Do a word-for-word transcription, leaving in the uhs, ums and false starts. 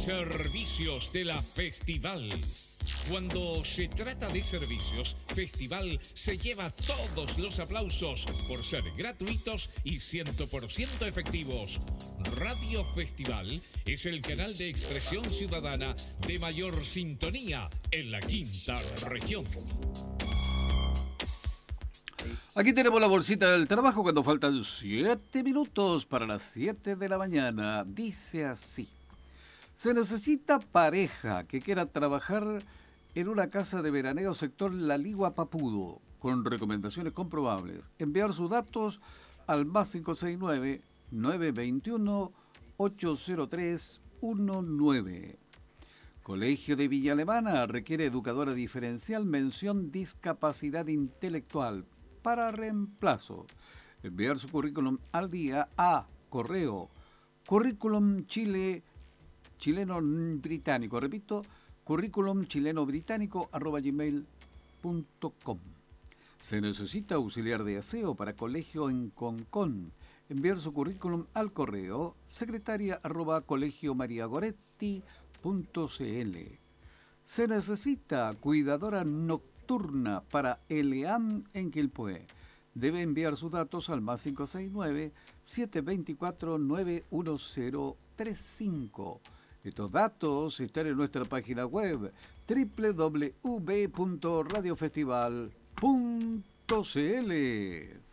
Servicios de la Festival. Cuando se trata de servicios, Festival se lleva todos los aplausos por ser gratuitos y cien por ciento efectivos. Radio Festival es el canal de expresión ciudadana de mayor sintonía en la quinta región. Aquí tenemos la bolsita del trabajo cuando faltan siete minutos para las siete de la mañana. Dice así. Se necesita pareja que quiera trabajar en una casa de veraneo sector La Ligua Papudo, con recomendaciones comprobables. Enviar sus datos al más cinco seis nueve, nueve dos uno, ocho cero tres uno nueve. Colegio de Villa Alemana requiere educadora diferencial, mención discapacidad intelectual para reemplazo. Enviar su currículum al día a correo currículum chile chileno británico, repito, currículum chileno británico arroba gmail punto com. Se necesita auxiliar de aseo para colegio en Concón. Enviar su currículum al correo secretaria arroba colegio mariagoretti punto cl. Se necesita cuidadora nocturna para el E A M en Quilpué. Debe enviar sus datos al más cinco seis nueve, siete dos cuatro, nueve uno cero tres cinco. Estos datos están en nuestra página web doble u doble u doble u punto radio festival punto c l.